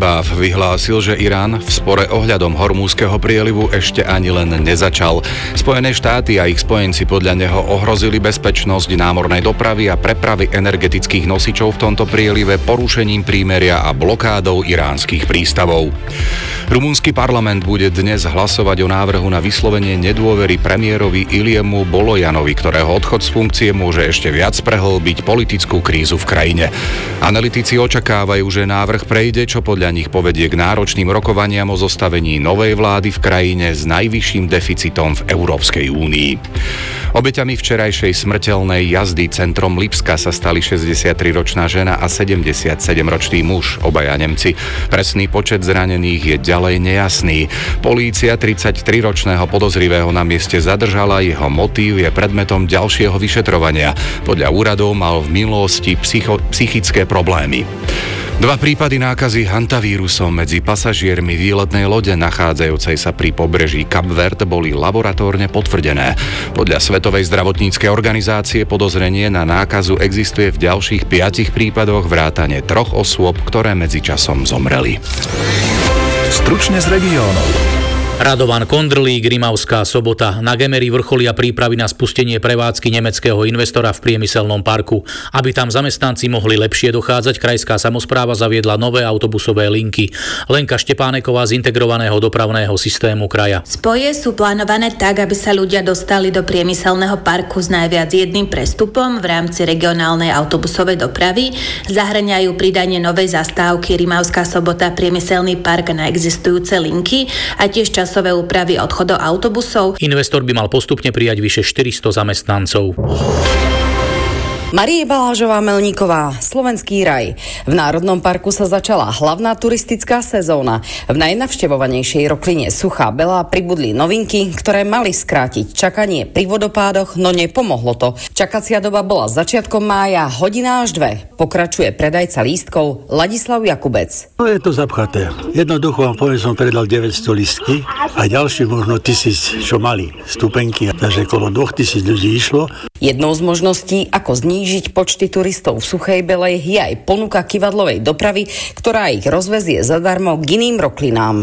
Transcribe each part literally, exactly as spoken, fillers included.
Zalibáv vyhlásil, že Irán v spore ohľadom Hormúzskeho prielivu ešte ani len nezačal. Spojené štáty a ich spojenci podľa neho ohrozili bezpečnosť námornej dopravy a prepravy energetických nosičov v tomto prielive porušením prímeria a blokádou iránskych prístavov. Rumunský parlament bude dnes hlasovať o návrhu na vyslovenie nedôvery premiérovi Iliemu Bolojanovi, ktorého odchod z funkcie môže ešte viac prehlbiť politickú krízu v krajine. Analytici očakávajú, že návrh prejde, čo podľa nich povedie k náročným rokovaniam o zostavení novej vlády v krajine s najvyšším deficitom v Európskej únii. Obeťami včerajšej smrteľnej jazdy centrom Lipska sa stali šesťdesiatriročná žena a sedemdesiatsedemročný muž, obaja Nemci. Presný počet zranených je ďalej nejasný. Polícia tridsaťtriročného podozrivého na mieste zadržala, jeho motív je predmetom ďalšieho vyšetrovania. Podľa úradov mal v minulosti psycho- psychické problémy. Dva prípady nákazy hantavírusom medzi pasažiermi výletnej lode nachádzajúcej sa pri pobreží Kap Verde boli laboratórne potvrdené. Podľa Svetovej zdravotníckej organizácie podozrenie na nákazu existuje v ďalších piatich prípadoch vrátane troch osôb, ktoré medzičasom zomreli. Stručne z regiónov. Radovan Kondrlík, Rimavská Sobota. Na Gemeri vrcholia prípravy na spustenie prevádzky nemeckého investora v priemyselnom parku. Aby tam zamestnanci mohli lepšie dochádzať, krajská samospráva zaviedla nové autobusové linky. Lenka Štepáneková z integrovaného dopravného systému kraja. Spoje sú plánované tak, aby sa ľudia dostali do priemyselného parku s najviac jedným prestupom v rámci regionálnej autobusovej dopravy. Zahŕňajú pridanie novej zastávky Rimavská Sobota, priemyselný park na existujúce linky a tiež časové úpravy odchodov autobusov. Investor by mal postupne prijať vyše štyristo zamestnancov. Marie Balážová-Melníková, Slovenský raj. V Národnom parku sa začala hlavná turistická sezóna. V najnavštevovanejšej rokline Suchá Belá pribudli novinky, ktoré mali skrátiť čakanie pri vodopádoch, no nepomohlo to. Čakacia doba bola začiatkom mája, hodina až dve. Pokračuje predajca lístkov Ladislav Jakubec. No je to zapchaté. Jednoducho vám poviem, som predal deväťsto lístky a ďalší možno tisíc, čo mali stupenky. Takže okolo dvetisíc ľudí išlo. Jednou z možností, ako znížiť počty turistov v Suchej Belej, je aj ponuka kyvadlovej dopravy, ktorá ich rozvezie zadarmo k iným roklinám.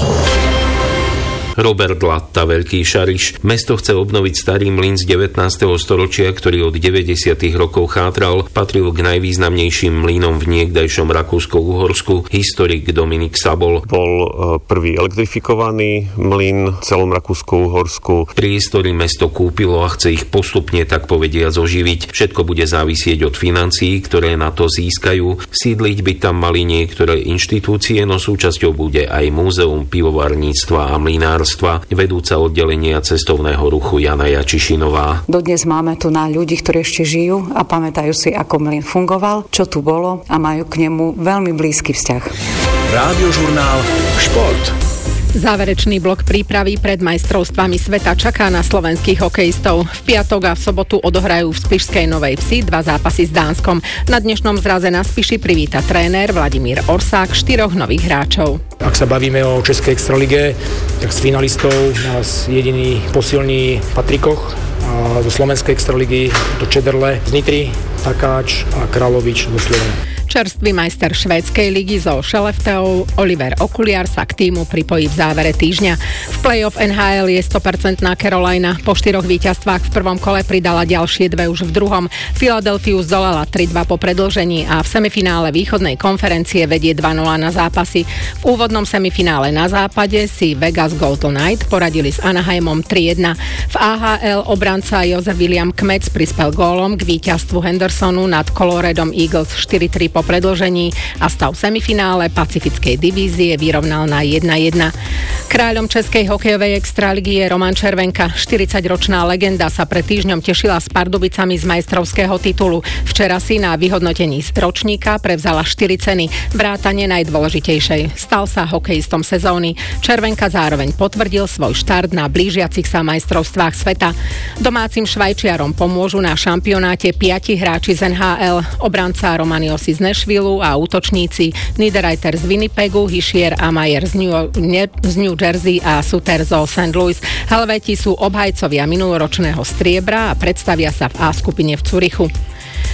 Robert Latta, Veľký Šariš. Mesto chce obnoviť starý mlyn z devätnásteho storočia, ktorý od deväťdesiatych rokov chátral. Patril k najvýznamnejším mlynom v niekdajšom Rakúsko-Uhorsku. Historik Dominik Sabol. Bol prvý elektrifikovaný mlyn v celom Rakúsko-Uhorsku. Priestory mesto kúpilo a chce ich postupne, tak povediac, oživiť. Všetko bude závisieť od financií, ktoré na to získajú. Sídliť by tam mali niektoré inštitúcie, no súčasťou bude aj Múzeum pivovarníctva a mlynár, vedúca oddelenia cestovného ruchu Jana Jačišinová. Dodnes máme tu na ľudí, ktorí ešte žijú a pamätajú si, ako mlyn fungoval, čo tu bolo a majú k nemu veľmi blízky vzťah. Rádiožurnál Šport. Záverečný blok prípravy pred majstrovstvami sveta čaká na slovenských hokejistov. V piatok a v sobotu odohrajú v spišskej Novej Vsi dva zápasy s Dánskom. Na dnešnom zraze na Spiši privíta tréner Vladimír Orsák štyroch nových hráčov. Ak sa bavíme o českej extralige, tak z finalistov nás jediný posilní Patrikoch, a zo slovenskej extraligy to Čederle z Nitry, Takáč a Královič zo Slovena. Čerstvý majster švédskej ligy zo Skellefteå Oliver Okuliar sa k týmu pripojí v závere týždňa. V play-off en há el je sto percent Carolina. Po štyroch víťazstvách v prvom kole pridala ďalšie dve už v druhom. Philadelphiu zdolala tri dva po predĺžení a v semifinále východnej konferencie vedie dva nula na zápasy. V úvodnom semifinále na západe si Vegas Golden Knight poradili s Anaheimom tri jedna. V á há el obranca Jozef William Kmec prispel gólom k víťazstvu Hendersonu nad Coloradom Eagles štyri tri po predĺžení a stav v semifinále Pacifickej divízie vyrovnal na jedna jedna. Kráľom českej hokejovej extraligy je Roman Červenka. štyridsaťročná legenda sa pred týždňom tešila s Pardubicami z majstrovského titulu. Včera si na vyhodnotení z ročníka prevzala štyri ceny, vrátane najdôležitejšej. Stal sa hokejistom sezóny. Červenka zároveň potvrdil svoj štart na blížiacich sa majstrovstvách sveta. Domácim Švajčiarom pomôžu na šampionáte piati hráči z en há el, obranca Romaniosi z Nashville a útočníci Niederreiter z Winnipegu, Hischier a Mayer z New, ne, z New Jersey a Suter zo Saint Louis. Helvéti sú obhajcovia minuloročného striebra a predstavia sa v A skupine v Curychu.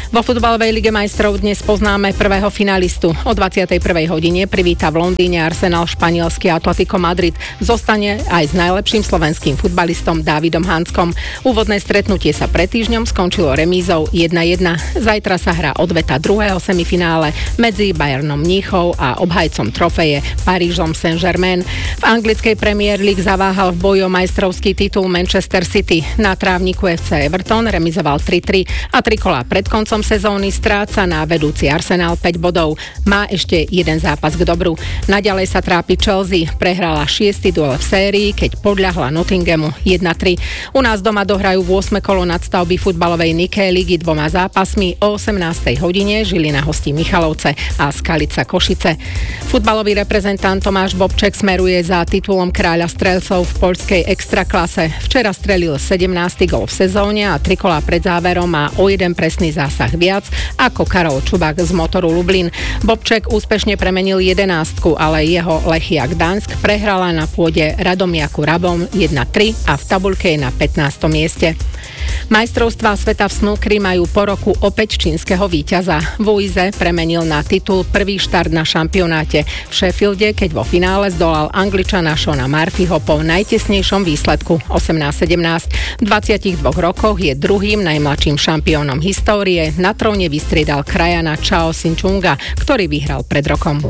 Vo futbalovej lige majstrov dnes poznáme prvého finalistu. O dvadsiatej prvej hodine privíta v Londýne Arsenal španielský Atletico Madrid. Zostane aj s najlepším slovenským futbalistom Dávidom Hanskom. Úvodné stretnutie sa pred týždňom skončilo remízou jedna jedna. Zajtra sa hrá odveta druhého semifinále medzi Bayernom Mníchov a obhajcom trofeje Parížom Saint-Germain. V anglickej Premier League zaváhal v boji o majstrovský titul Manchester City. Na trávniku ef cé Everton remizoval tri tri a trikola pred koncom sezóny stráca na vedúci Arsenal päť bodov. Má ešte jeden zápas k dobru. Naďalej sa trápi Chelsea. Prehrala šiesty duel v sérii, keď podľahla Nottinghamu jedna tri. U nás doma dohrajú ôsme kolo nadstavby futbalovej Nike ligy dvoma zápasmi. O osemnástej hodine Žilina hostí Michalovce a Skalica Košice. Futbalový reprezentant Tomáš Bobček smeruje za titulom kráľa strelcov v poľskej extraklase. Včera strelil sedemnásty gól v sezóne a trikola pred záverom má o jeden presný zásah viac ako Karol Čubák z Motoru Lublin. Bobček úspešne premenil jedenástku, ale jeho Lechia Gdaňsk prehrala na pôde Radomiaku Rabom jedna tri a v tabuľke je na pätnástom mieste. Majstrovstvá sveta v snukri majú po roku opäť čínskeho víťaza. Wuize premenil na titul prvý štart na šampionáte v Sheffielde, keď vo finále zdolal Angličana Shona Murphyho po najtesnejšom výsledku osemnásť sedemnásť. V dvadsiatich dvoch rokoch je druhým najmladším šampiónom histórie. Na tróne vystriedal krajana Chao Sin-chunga, ktorý vyhral pred rokom.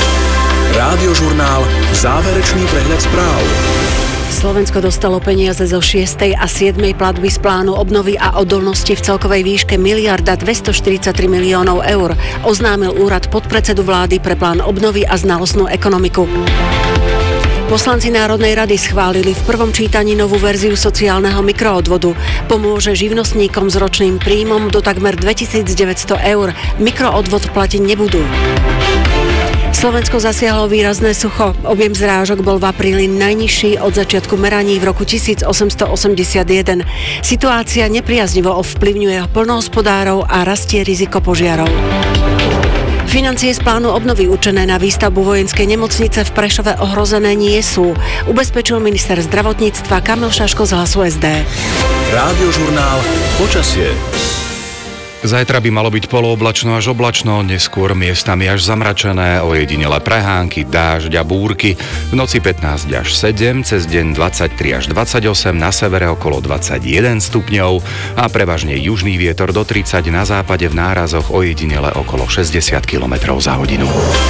Rádiožurnál Záverečný prehľad správ. Slovensko dostalo peniaze zo šiestej a siedmej platby z plánu obnovy a odolnosti v celkovej výške miliarda dvestoštyridsaťtri miliónov eur, oznámil úrad podpredsedu vlády pre plán obnovy a znalostnú ekonomiku. Poslanci Národnej rady schválili v prvom čítaní novú verziu sociálneho mikroodvodu. Pomôže živnostníkom s ročným príjmom do takmer dvetisícdeväťsto eur. Mikroodvod platiť nebudú. Slovensko zasiahlo výrazné sucho. Objem zrážok bol v apríli najnižší od začiatku meraní v roku tisícosemstoosemdesiatjeden. Situácia nepriaznivo ovplyvňuje poľnohospodárov a rastie riziko požiarov. Financie z plánu obnovy určené na výstavbu vojenskej nemocnice v Prešove ohrozené nie sú, ubezpečil minister zdravotníctva Kamil Šaško z Hlasu es dé. Rádiožurnál Počasie. Zajtra by malo byť polooblačno až oblačno, neskôr miestami až zamračené, ojedinele prehánky, dážď a búrky. V noci pätnásť až sedem, cez deň dvadsaťtri až dvadsaťosem, na severe okolo dvadsaťjeden stupňov a prevažne južný vietor do tridsať, na západe v nárazoch ojedinele okolo šesťdesiat kilometrov za hodinu.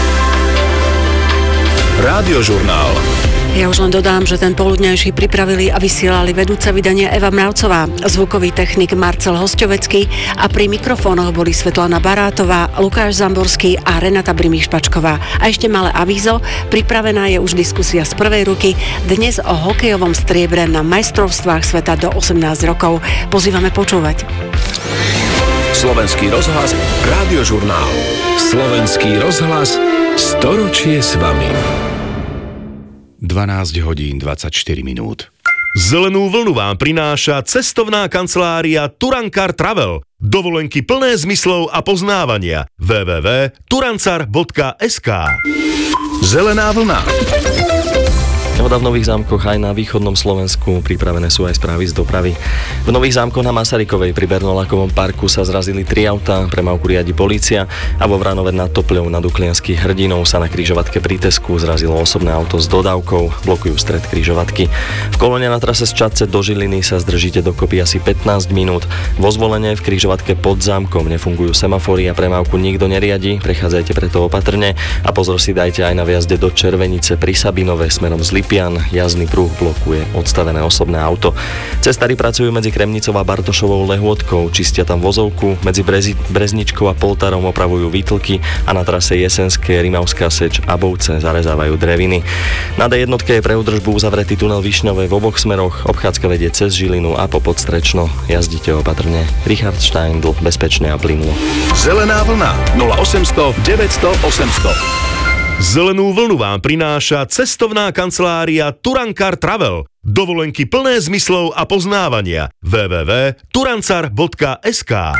Rádiožurnál. Ja už len dodám, že ten poludňajší pripravili a vysielali vedúca vydania Eva Mravcová, zvukový technik Marcel Hosťovecký a pri mikrofónoch boli Svetlana Barátová, Lukáš Zamborský a Renata Brimíš-Pačková. A ešte malé avízo, pripravená je už diskusia z prvej ruky, dnes o hokejovom striebre na majstrovstvách sveta do osemnásť rokov. Pozývame počúvať. Slovenský rozhlas, Rádiožurnál. Slovenský rozhlas, storočie s vami. dvanásť hodín dvadsaťštyri minút. Zelenú vlnu vám prináša cestovná kancelária Turankar Travel. Dovolenky plné zmyslov a poznávania. w w w bodka turancar bodka es ká. Zelená vlna. Voda v Nových Zámkoch aj na východnom Slovensku, pripravené sú aj správy z dopravy. V Nových Zámkoch na Masarykovej pri Bernolakovom parku sa zrazili tri autá, premávku riadi polícia a vo Vranove nad Topľou nad Uklianských Hrdinov sa na križovatke pri Tesku zrazilo osobné auto s dodávkou, blokujú stred križovatky. V kolóne na trase z Čadce do Žiliny sa zdržíte dokopy asi pätnásť minút. Vo Zvolene v križovatke pod zámkom nefungujú semafory a premávku nikto neriadi, prechádzajte preto opatrne a pozor si dajte aj na viazde do Červenice pri Sabinove smerom z Lipian, jazdný pruh blokuje odstavené osobné auto. Cestári pracujú medzi Kremnicou a Bartošovou Lehôtkou, čistia tam vozovku, medzi Brezi, Brezničkou a Poltarom opravujú výtlky a na trase Jesenské, Rimavská Seč a Bovce zarezávajú dreviny. Na dé jednotke je pre údržbu uzavretý tunel Višňové v oboch smeroch, obchádzka vedie cez Žilinu a po Podstrečno. Jazdite opatrne. Richard Steindl, bezpečne a plynulo. Zelená vlna nula osemsto deväťsto osemsto. Zelenú vlnu vám prináša cestovná kancelária Turankar Travel. Dovolenky plné zmyslov a poznávania. w w w bodka turancar bodka es ká.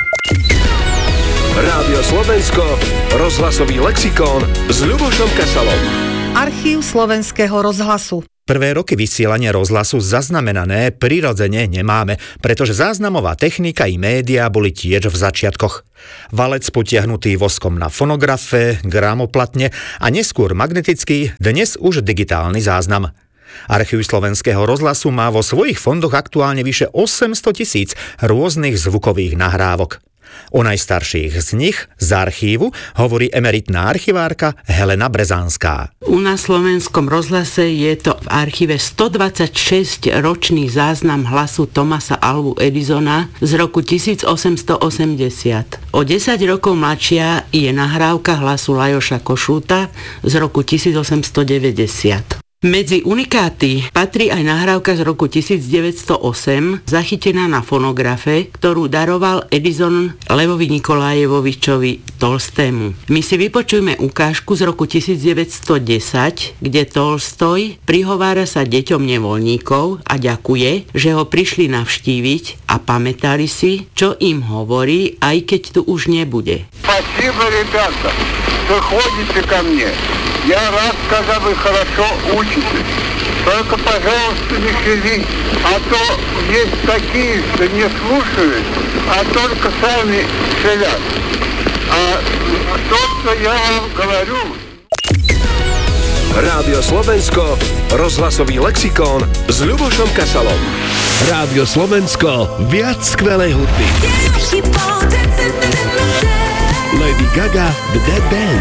Rádio Slovensko, rozhlasový lexikón s Ľubošom Kasalom. Archív Slovenského rozhlasu. Prvé roky vysielania rozhlasu zaznamenané prirodzene nemáme, pretože záznamová technika i médiá boli tiež v začiatkoch. Valec potiahnutý voskom na fonografe, gramoplatne a neskôr magnetický, dnes už digitálny záznam. Archív Slovenského rozhlasu má vo svojich fondoch aktuálne vyše osemsto tisíc rôznych zvukových nahrávok. O najstarších z nich z archívu hovorí emeritná archivárka Helena Brezánska. U nás v Slovenskom rozhlase je to v archíve stodvadsaťšesť ročný záznam hlasu Thomasa Alvu Edisona z roku tisícosemstoosemdesiat. O desať rokov mladšia je nahrávka hlasu Lajoša Košúta z roku tisícosemstodeväťdesiat. Medzi unikáty patrí aj nahrávka z roku tisícdeväťstoosem, zachytená na fonografe, ktorú daroval Edison Levovi Nikolájevovičovi Tolstému. My si vypočujeme ukážku z roku tisícdeväťstodesať, kde Tolstoj prihovára sa deťom nevoľníkov a ďakuje, že ho prišli navštíviť a pamätali si, čo im hovorí, aj keď tu už nebude. Спасибо, ребята, что ходите ко мне. Я рад, когда вы хорошо учитесь. Только, пожалуйста, не шевелитесь, а то есть такие, что не слушают, а только сами шевят. А то, что я вам говорю... Rádio Slovensko, rozhlasový lexikón s Ľubošom Kasalom. Rádio Slovensko, viac skvelej hudby. Lady Gaga, The Dead Band.